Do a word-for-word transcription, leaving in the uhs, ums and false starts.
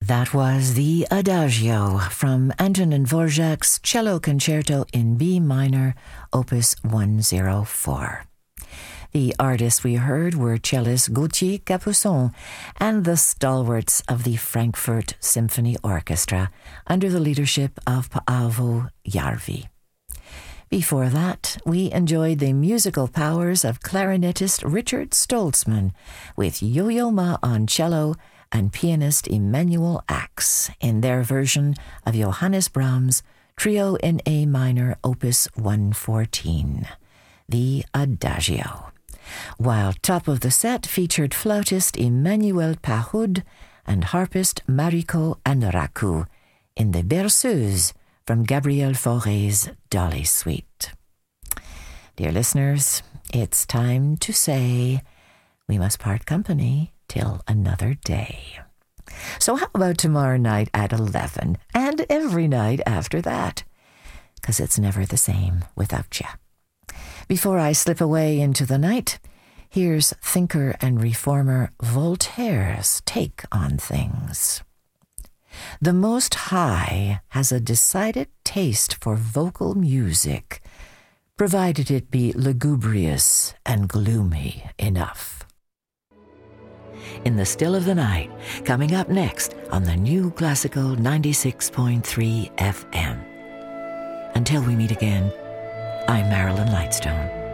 That was the Adagio from Antonin Dvorak's Cello Concerto in B minor, Opus one oh four. The artists we heard were cellist Gauthier Capuçon and the stalwarts of the Frankfurt Symphony Orchestra under the leadership of Paavo Järvi. Before that, we enjoyed the musical powers of clarinetist Richard Stoltzman with Yo-Yo Ma on cello and pianist Emanuel Ax in their version of Johannes Brahms' Trio in A minor, Opus one fourteen, the Adagio. While top of the set featured flautist Emmanuel Pahud and harpist Mariko Anraku in the Berceuse from Gabriel Fauré's Dolly Suite. Dear listeners, it's time to say we must part company till another day. So how about tomorrow night at eleven and every night after that? Because it's never the same without you. Before I slip away into the night, here's thinker and reformer Voltaire's take on things. The Most High has a decided taste for vocal music, provided it be lugubrious and gloomy enough. In the Still of the Night, coming up next on the New Classical ninety-six point three F M. Until we meet again, I'm Marilyn Lightstone.